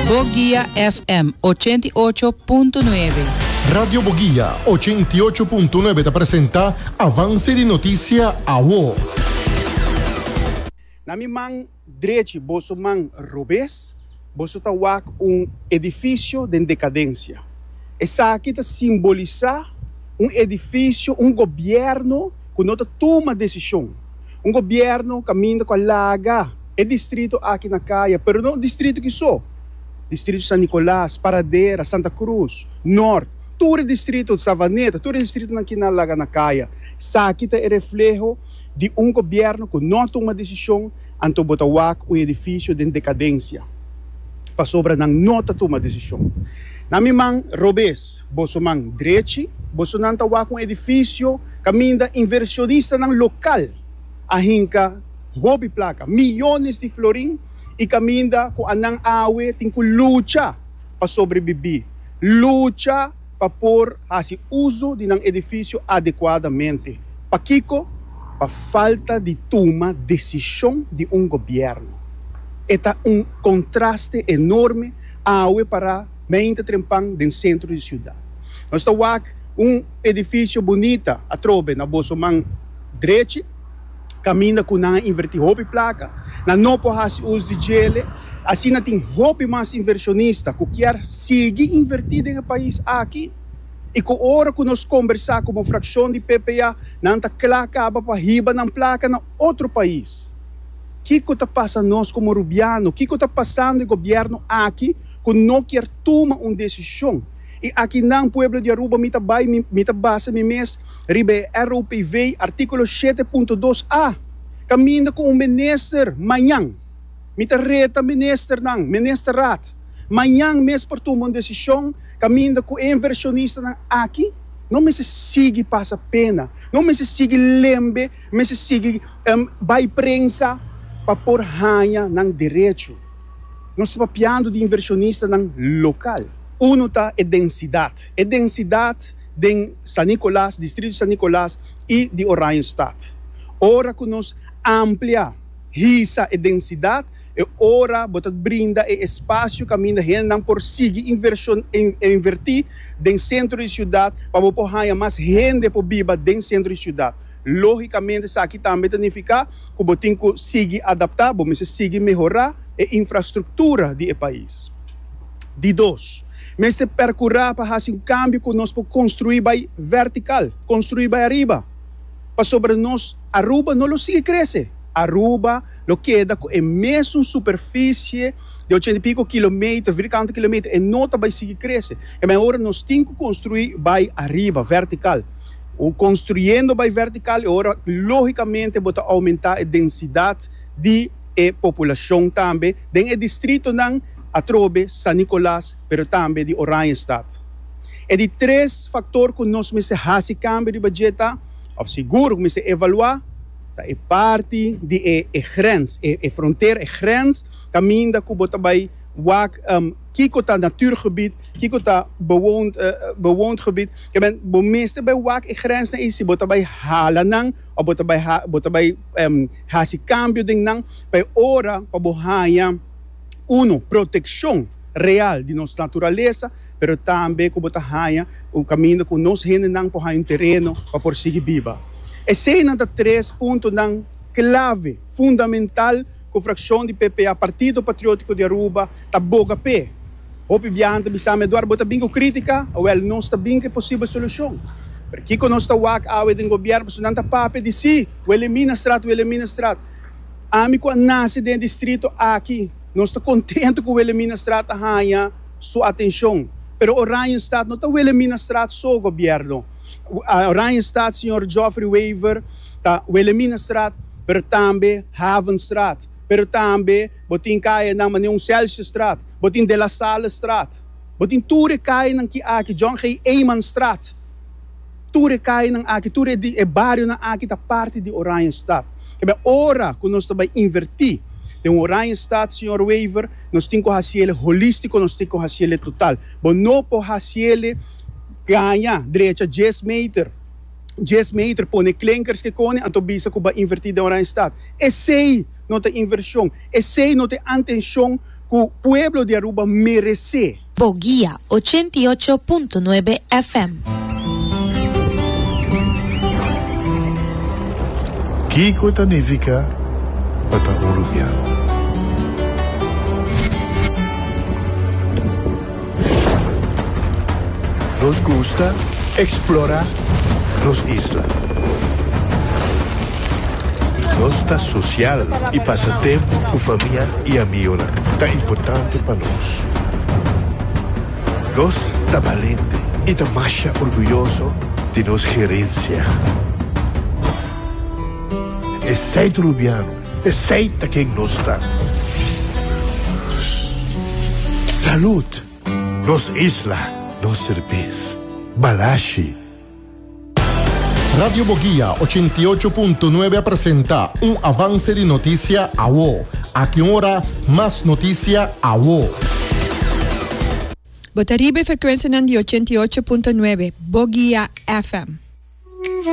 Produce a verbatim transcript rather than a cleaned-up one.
Boguía F M ochenta y ocho punto nueve. Radio Boguía ochenta y ocho punto nueve te presenta Avance de Noticia a W O. Nami mang direito, boso mang robes, boso tawak um edifício de decadência. Essa aqui está simbolizar um edifício, um governo que não toma decisão. Um governo caminha com a laga, é distrito aqui na Caia, pero não distrito que só. Distrito São Nicolás, Paradeira, Santa Cruz, Norte, todo distrito de Savaneta, todo distrito aqui na laga na Caia. Essa aqui é reflexo de um governo que não toma decisão anto botawak o edifício de decadência. Para sobra não nota toma decisão. Nami mang robes, boso mang direito, boso não tawak um edifício caminha inversionista ng local. Ahinka hobby placa, milhões de florim e caminha com anang awe tinko lucha para sobreviver. Lucha para pôr assim uso de ng edifício adequadamente. Pakiko, para falta de toma decisão de um governo. Eta um contraste enorme awe para vinte trempang den centro de cidade. Nós tawak um edifício bonita, a trobe na boso mang direito, caminha com na invertir hobby placa, na não pode uso de gele, assim na tem hobby mais inversionista, que quer seguir invertido no país aqui. E com a hora que nós conversar com uma fração de P P A, não está claro para riba na placa na outro país. O que está passando nós como rubiano? O que está passando no governo aqui que não quer tomar uma decisão? E aqui no pueblo de Aruba, mita bai, mita base, mi mes, ribe R U P V, artículo sete ponto dois A, caminha com o ministro, manhã, mita reta ministro nang, ministro rat, manhã mes por tomar uma decisão, caminha com o inversionista nang aqui, não me se sigue passa pena, não me se sigue lembre, me se sigue um, bai prensa, para pôr ranha nang direito. Nós estamos papiando de inversionista nang local. Uno tá é densidade. É densidade de São Nicolás, distrito de São Nicolás e de Oranjestad. Ora que nós amplia essa densidade, é hora botar brinda e espaço caminho não por seguir inversão invertir den centro de cidade para pôr mais gente para viver den centro de cidade. Logicamente, isso aqui também significa que o tem que seguir adaptar, mas seguir melhorar a infraestrutura do país. De dois, mas se percorrer para fazer um câmbio que nós podemos construir by vertical, construir by arriba. Para sobre nós, Aruba não lo sigue crescer. Aruba lo queda com a mesma superfície de oitenta e pico quilômetros, vinte quilômetros, e não vai seguir crescer. E agora nós temos que construir by arriba, vertical. O construindo by vertical, agora logicamente bota aumentar a densidade de a população também, den o distrito não atrobe São Nicolás, pero também de Oranjestad. E de três fatores que nós me se faz câmbio de budget, of seguro que me se evaluar, é parte de a grens, a fronteira, a grens, caminho que bota by wak um kiko ta natuurgebied, kiko ta bewoond uh, bewoond gebied. Je bent bo meeste bij wak e grens na isi bota by halanang o bota by ha, bota by um hasi cambio ding nang by ora pa bohaya uno proteção real de nossa natureza, pero também que bota haya o caminho com nós gente nang po um terreno para por seguir viva. Esse é nada três pontos nang clave fundamental com a fração de P P A, Partido Patriótico de Aruba, está boga pé. O pibiante, bisame Eduardo, bota bingo crítica, ou ele não está bem que é possível solução. Porque quando nós estamos aqui, a do governo, se não está papo de si, o elimina estrato, o elimina estrato. Amigo, nasce dentro do distrito aqui, nós estamos contentes com o elimina estrato, ganha sua atenção. Pero Oranjestad não está o elimina estrato só o governo. Oranjestad, senhor Geoffrey Weaver, está o elimina estrato, pero também Havenstraat. Pero também, botin kaya ng maniung Celsius Strat, botin De La Salle Strat, botin ture kaya ng kiaki, John K. Eyman Strat, ture kaya ng aki, ture di e barrio ng aki, ta parte de Oranjestad. Kaya ora, kung nós também invertir, de Oranjestad, senhor Weaver, nós temos que fazer holístico, nós temos que fazer total. Bo não po fazer ganha, direita, dez metros, dez metros, põe klenkers que kone, anto bisa ko ba invertir de Oranjestad. Esse não tem inversão, esse não tem atenção que el pueblo de Aruba merece. Boguía ochenta y ocho punto nueve F M. Kiko significa para uruguayano. Nos gusta explorar las islas. Nos está social y pasatiempo con familia y amigos. Tan importante para nos. Nos está valiente y está más orgulloso de nos gerencia. Es seis uruguayano, es seis quien nos está. Salud, nos isla, nos cerveza, Balashi. Radio Boguía ochenta y ocho punto nueve presenta un avance de noticia a vos. A qué hora más noticia a vos. Botaribe frecuencia de ochenta y ocho punto nueve Boguía F M.